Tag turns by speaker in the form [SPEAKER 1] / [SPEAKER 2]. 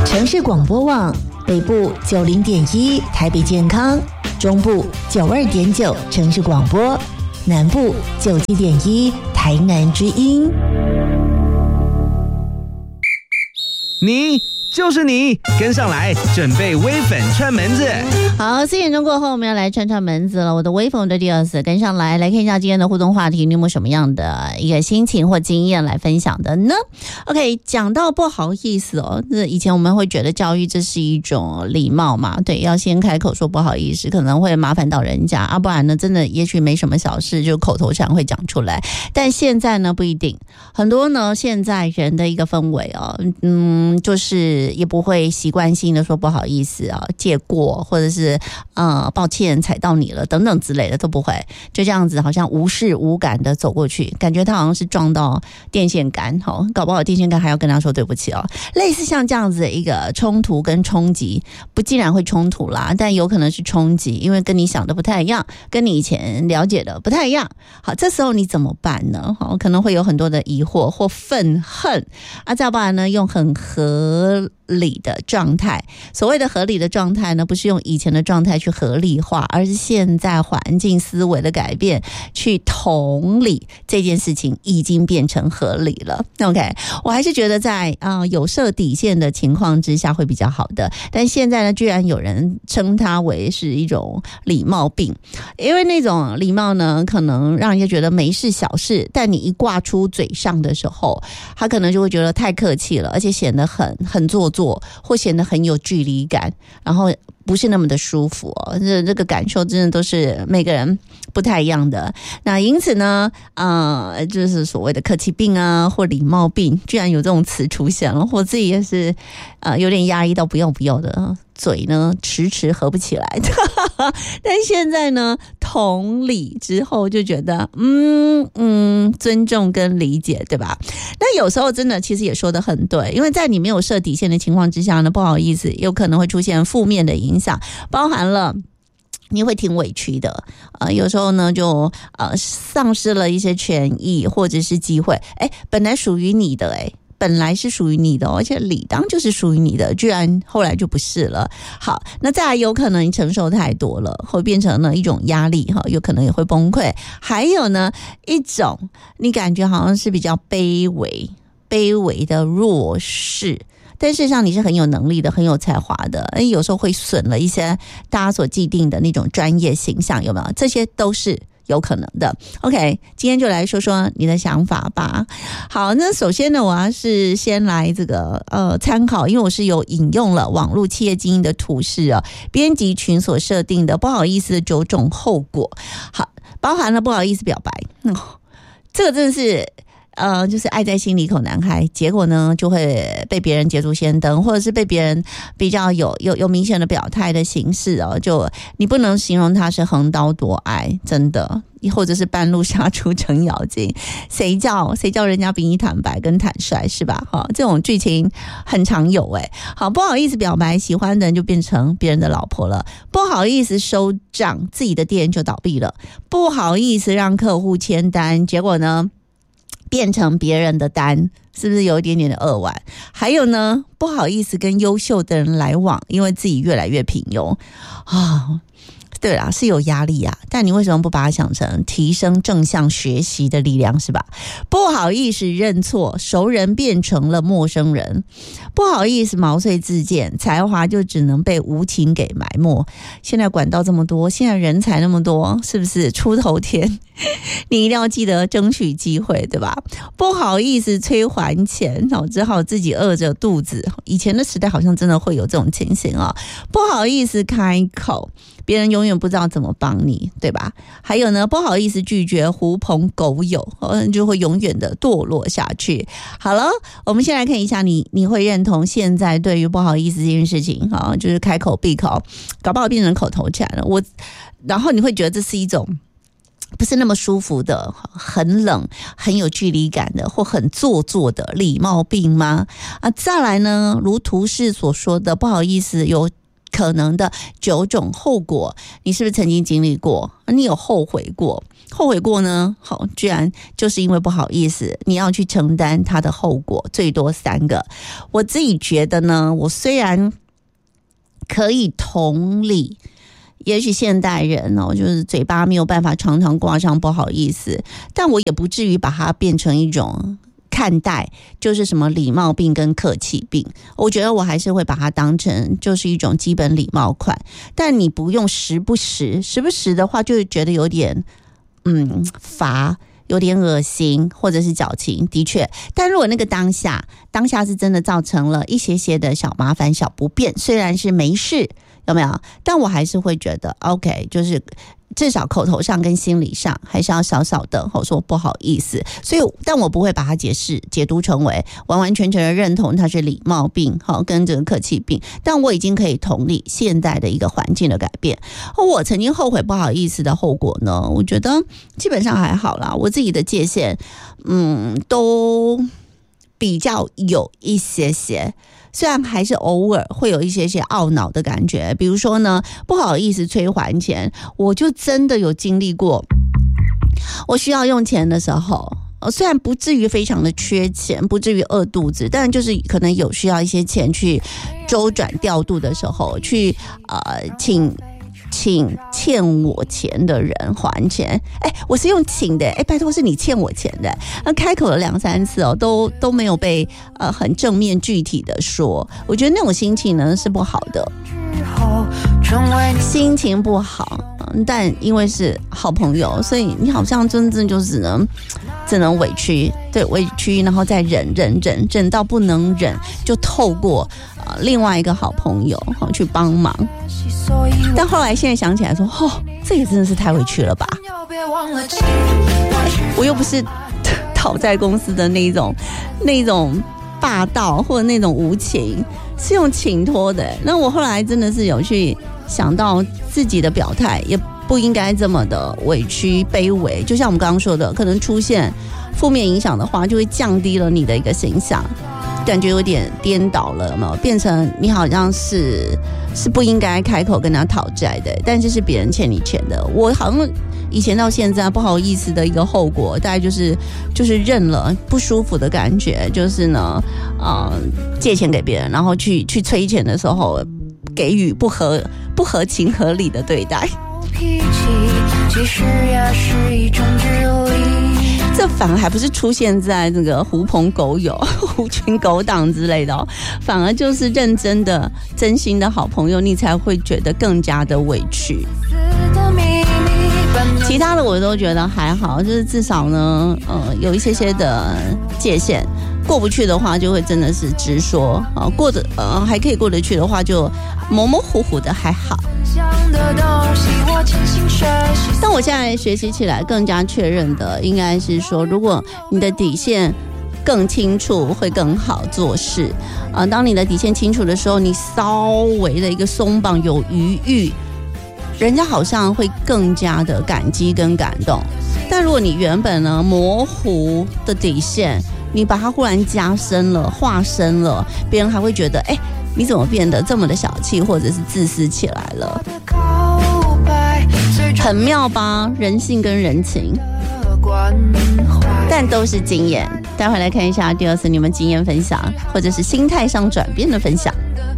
[SPEAKER 1] 城市广播网北部90.1台北健康，中部92.9城市广播，南部97.1台南之音。
[SPEAKER 2] 你就是你，跟上来，准备微粉串门子。
[SPEAKER 3] 好，4点钟过后，我们要来串门子了。我的微粉的第二次跟上来，来看一下今天的互动话题，你有没有什么样的一个心情或经验来分享的呢 ？OK， 讲到不好意思哦，以前我们会觉得教育这是一种礼貌嘛，对，要先开口说不好意思，可能会麻烦到人家，不然呢，真的也许没什么小事，就口头禅会讲出来。但现在呢不一定，很多呢现在人的一个氛围哦，就是也不会习惯性的说不好意思啊，借过或者是抱歉踩到你了等等之类的都不会，就这样子好像无视无感的走过去，感觉他好像是撞到电线杆，搞不好电线杆还要跟他说对不起哦。类似像这样子的一个冲突跟冲击，不尽然会冲突啦，但有可能是冲击，因为跟你想的不太一样，跟你以前了解的不太一样。好，这时候你怎么办呢？可能会有很多的疑惑或愤恨再不然呢用很合理的状态，所谓的合理的状态呢，不是用以前的状态去合理化，而是现在环境思维的改变去同理这件事情已经变成合理了。 OK， 我还是觉得在有设底线的情况之下会比较好的，但现在呢居然有人称它为是一种礼貌病，因为那种礼貌呢可能让人家觉得没事小事，但你一挂出嘴上的时候，他可能就会觉得太客气了，而且显得很做作，或显得很有距离感，然后不是那么的舒服哦。这个感受真的都是每个人不太一样的。那因此呢，就是所谓的客气病或礼貌病，居然有这种词出现了，我自己也是有点压抑到不要的。嘴呢迟迟合不起来但现在呢同理之后就觉得尊重跟理解，对吧？那有时候真的其实也说得很对，因为在你没有设底线的情况之下呢，不好意思有可能会出现负面的影响，包含了你会挺委屈的，有时候呢就丧失了一些权益或者是机会，本来属于你的本来是属于你的，而且理当就是属于你的，居然后来就不是了。好，那再来有可能你承受太多了，会变成了一种压力，有可能也会崩溃。还有呢，一种你感觉好像是比较卑微的弱势，但事实上你是很有能力的，很有才华的，有时候会损了一些大家所既定的那种专业形象，有没有？这些都是有可能的。 OK， 今天就来说说你的想法吧。好，那首先呢，我要是先来这个参考，因为我是有引用了网络企业经营的图示编辑群所设定的不好意思的9种后果。好，包含了不好意思表白，这个真的是就是爱在心里口难开，结果呢就会被别人捷足先登，或者是被别人比较有明显的表态的形式就你不能形容它是横刀夺爱，真的，或者是半路杀出程咬金，谁叫人家比你坦白跟坦率，是吧？这种剧情很常有好，不好意思表白，喜欢的人就变成别人的老婆了，不好意思收账，自己的店就倒闭了，不好意思让客户签单，结果呢变成别人的单，是不是有一点点的扼腕？还有呢，不好意思跟优秀的人来往，因为自己越来越平庸对啦，是有压力但你为什么不把它想成提升正向学习的力量，是吧？不好意思认错，熟人变成了陌生人，不好意思毛遂自荐，才华就只能被无情给埋没。现在管道这么多，现在人才那么多，是不是出头天你一定要记得争取机会，对吧？不好意思催还钱，只好自己饿着肚子，以前的时代好像真的会有这种情形不好意思开口，别人永远不知道怎么帮你，对吧？还有呢，不好意思拒绝狐朋狗友，就会永远的堕落下去。好了，我们先来看一下你会认同现在对于不好意思这件事情就是开口闭口，搞不好变成口头禅了。然后你会觉得这是一种不是那么舒服的，很冷，很有距离感的，或很做作的礼貌病吗？再来呢，如图示所说的，不好意思有可能的9种后果，你是不是曾经经历过？你有后悔过？后悔过呢？好，居然就是因为不好意思，你要去承担它的后果，最多3个。我自己觉得呢，我虽然可以同理，也许现代人就是嘴巴没有办法常常挂上不好意思，但我也不至于把它变成一种看待，就是什么礼貌病跟客气病。我觉得我还是会把它当成就是一种基本礼貌款，但你不用时不时的话，就会觉得有点乏，有点恶心或者是矫情，的确。但如果那个当下是真的造成了一些的小麻烦、小不便，虽然是没事，有没有？但我还是会觉得 OK， 就是至少口头上跟心理上还是要少少的说不好意思。所以但我不会把它解读成为完完全全的认同它是礼貌病跟这个客气病，但我已经可以同理现在的一个环境的改变。我曾经后悔不好意思的后果呢，我觉得基本上还好啦，我自己的界限都比较有一些，虽然还是偶尔会有一些懊恼的感觉。比如说呢，不好意思催还钱，我就真的有经历过，我需要用钱的时候，虽然不至于非常的缺钱，不至于饿肚子，但就是可能有需要一些钱去周转调度的时候，去请欠我钱的人还钱。我是用请的，拜托是你欠我钱的。开口了2-3次都没有被很正面具体的说，我觉得那种心情呢是不好的，心情不好。但因为是好朋友，所以你好像真正就只能委屈，对，委屈，然后再忍到不能忍，就透过另外一个好朋友去帮忙。但后来现在想起来说，这也真的是太委屈了吧。我又不是讨债公司的那种霸道或者那种无情，是用请托的。那我后来真的是有去想到自己的表态也不应该这么的委屈卑微，就像我们刚刚说的，可能出现负面影响的话，就会降低了你的一个形象，感觉有点颠倒了，有没有？变成你好像是不应该开口跟他讨债的，但是是别人欠你钱的。我好像以前到现在不好意思的一个后果，大概就是认了不舒服的感觉，就是呢，借钱给别人，然后去催钱的时候，给予不合情合理的对待。这反而还不是出现在这个狐朋狗友、狐群狗党之类的反而就是认真的、真心的好朋友，你才会觉得更加的委屈。其他的我都觉得还好，就是至少呢，有一些的界限。过不去的话，就会真的是直说过得还可以过得去的话，就模模糊糊的还好。但我现在学习起来更加确认的，应该是说，如果你的底线更清楚，会更好做事。当你的底线清楚的时候，你稍微的一个松绑有余裕，人家好像会更加的感激跟感动。但如果你原本呢模糊的底线，你把它忽然加深了、化深了，别人还会觉得，你怎么变得这么的小气，或者是自私起来了？很妙吧？人性跟人情，但都是经验。待会来看一下第二次你们经验分享，或者是心态上转变的分享。